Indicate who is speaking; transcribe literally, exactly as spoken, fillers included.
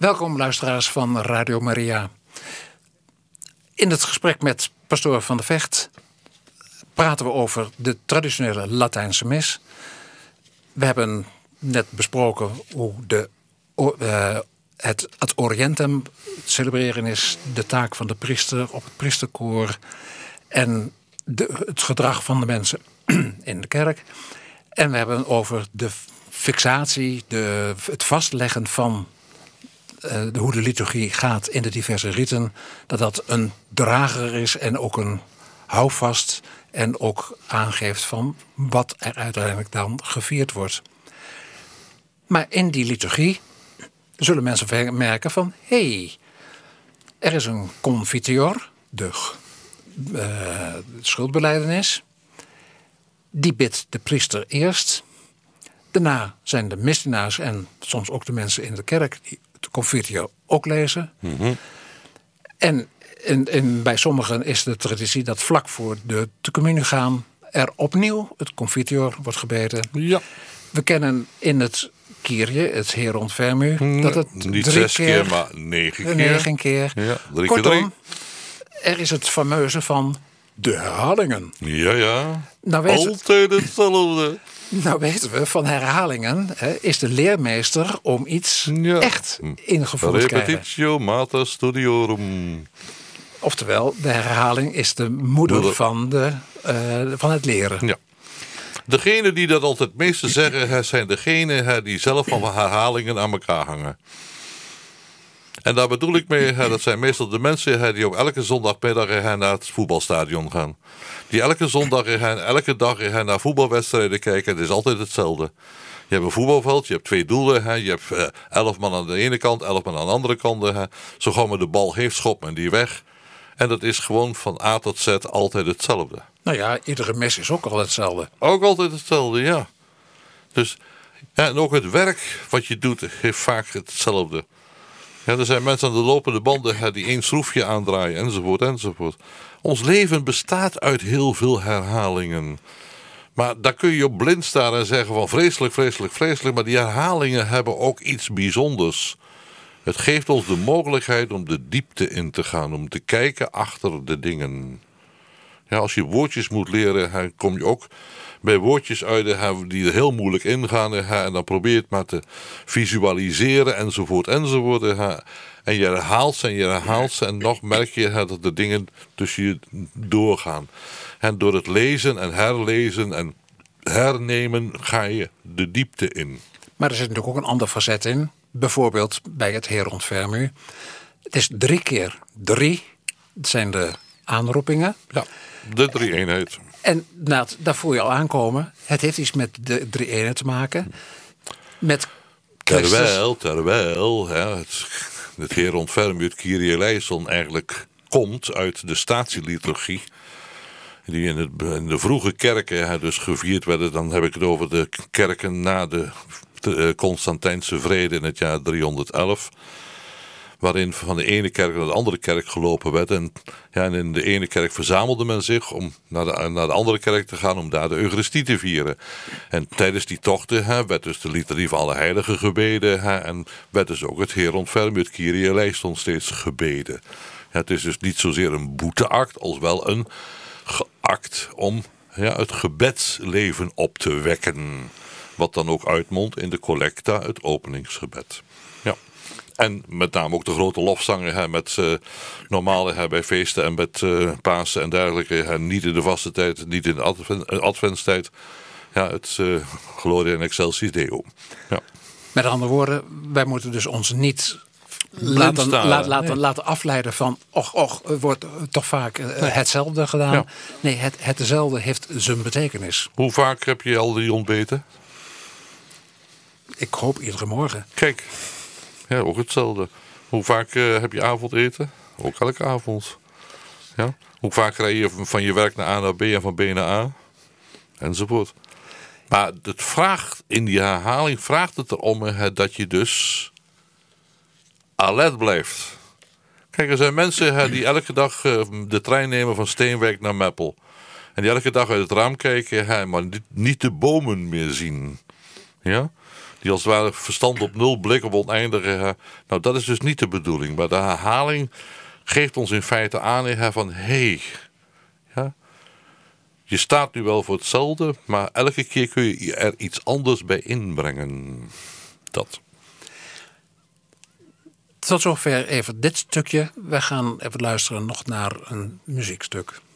Speaker 1: Welkom luisteraars van Radio Maria. In het gesprek met pastoor Van der Vecht praten we over de traditionele Latijnse mis. We hebben net besproken hoe de, uh, het ad orientem celebreren is, de taak van de priester op het priesterkoor en de, het gedrag van de mensen in de kerk. En we hebben over de fixatie, de, het vastleggen van uh, de, hoe de liturgie gaat in de diverse riten. Dat dat een drager is en ook een houvast en ook aangeeft van wat er uiteindelijk dan gevierd wordt. Maar in die liturgie zullen mensen merken van, hé, hey, er is een confiteor, de uh, schuldbelijdenis. Die bidt de priester eerst. Daarna zijn de misdienaars en soms ook de mensen in de kerk die de confiteor ook lezen. Mm-hmm. En in, in, bij sommigen is de traditie dat vlak voor de te communie gaan er opnieuw het confiteor wordt gebeden.
Speaker 2: Ja.
Speaker 1: We kennen in het Kyrie, het Heront Vermu, mm, dat het
Speaker 2: niet
Speaker 1: drie
Speaker 2: zes
Speaker 1: keer,
Speaker 2: keer, maar negen keer.
Speaker 1: Negen keer.
Speaker 2: Ja, drie
Speaker 1: Kortom,
Speaker 2: keer drie.
Speaker 1: Er is het fameuze van de herhalingen.
Speaker 2: Ja, ja.
Speaker 1: Nou weet
Speaker 2: Altijd hetzelfde.
Speaker 1: Nou weten we, van herhalingen hè, is de leermeester om iets ja. echt ingevoerd te krijgen.
Speaker 2: Repetitio mater studiorum.
Speaker 1: Oftewel, de herhaling is de moeder, moeder. Van, de, uh, van het leren.
Speaker 2: Ja. Degenen die dat altijd het meeste zeggen, zijn degenen die zelf van herhalingen aan elkaar hangen. En daar bedoel ik mee, dat zijn meestal de mensen die op elke zondagmiddag naar het voetbalstadion gaan. Die elke zondag, elke dag naar voetbalwedstrijden kijken. Het is altijd hetzelfde. Je hebt een voetbalveld, je hebt twee doelen. Je hebt elf man aan de ene kant, elf man aan de andere kant. Zo gauw men de bal heeft, schopt men die weg. En dat is gewoon van A tot Z altijd hetzelfde.
Speaker 1: Nou ja, iedere mis is ook al hetzelfde.
Speaker 2: Ook altijd hetzelfde, ja. Dus, ja, en ook het werk wat je doet heeft vaak hetzelfde. Ja, er zijn mensen aan de lopende banden die één schroefje aandraaien, enzovoort, enzovoort. Ons leven bestaat uit heel veel herhalingen. Maar daar kun je op blind staan en zeggen van vreselijk, vreselijk, vreselijk. Maar die herhalingen hebben ook iets bijzonders. Het geeft ons de mogelijkheid om de diepte in te gaan, om te kijken achter de dingen. Ja, als je woordjes moet leren, kom je ook bij woordjes uit die er heel moeilijk ingaan. En dan probeer je het maar te visualiseren, enzovoort, enzovoort. En je herhaalt ze en je herhaalt ze. En nog merk je dat de dingen tussen je doorgaan. En door het lezen en herlezen en hernemen ga je de diepte in.
Speaker 1: Maar er zit natuurlijk ook een ander facet in. Bijvoorbeeld bij het Heront Vermu. Het is drie keer drie. Dat zijn de aanroepingen.
Speaker 2: Ja, de drie eenheid.
Speaker 1: En nou, daar voel je al aankomen. Het heeft iets met de drie eenheid te maken. Met Christus.
Speaker 2: Terwijl, terwijl ja, het, het Heront Vermu, het Kyrie eleison, eigenlijk komt uit de statieliturgie. Die in, het, in de vroege kerken ja, dus gevierd werden. Dan heb ik het over de kerken na de, de Constantijnse vrede in het jaar driehonderdelf. Waarin van de ene kerk naar de andere kerk gelopen werd. En, ja, en in de ene kerk verzamelde men zich om naar de, naar de andere kerk te gaan om daar de Eucharistie te vieren. En tijdens die tochten hè, werd dus de liturgie van alle heiligen gebeden. Hè, en werd dus ook het Heront Vermu, het Kyrie eleison steeds gebeden. Ja, het is dus niet zozeer een boeteact als wel een geact om ja, het gebedsleven op te wekken. Wat dan ook uitmondt in de collecta, het openingsgebed. Ja. En met name ook de grote lofzangen hè, met uh, normale hè, bij feesten en met uh, Pasen en dergelijke. Hè, niet in de vaste tijd, niet in de advent, adventstijd. Ja, het uh, Gloria in excelsis Deo. Ja.
Speaker 1: Met andere woorden, wij moeten dus ons niet laten, laten, laten, nee. laten afleiden van och, och, er wordt toch vaak uh, nee. hetzelfde gedaan. Ja. Nee, het, het dezelfde heeft zijn betekenis.
Speaker 2: Hoe vaak heb je al die ontbeten?
Speaker 1: Ik hoop iedere morgen.
Speaker 2: Kijk, ja, ook hetzelfde. Hoe vaak uh, heb je avondeten? Ook elke avond. Ja? Hoe vaak rij je van je werk naar A naar B en van B naar A? Enzovoort. Maar het vraagt, in die herhaling vraagt het erom hè, dat je dus alert blijft. Kijk, er zijn mensen hè, die elke dag uh, de trein nemen van Steenwijk naar Meppel. En die elke dag uit het raam kijken, hè, maar niet, niet de bomen meer zien. Ja? die als het ware verstand op nul, blik op oneindige. Hè. Nou, dat is dus niet de bedoeling. Maar de herhaling geeft ons in feite aan hè, van hé, hey, ja, je staat nu wel voor hetzelfde, maar elke keer kun je er iets anders bij inbrengen. Dat.
Speaker 1: Tot zover even dit stukje. We gaan even luisteren nog naar een muziekstuk.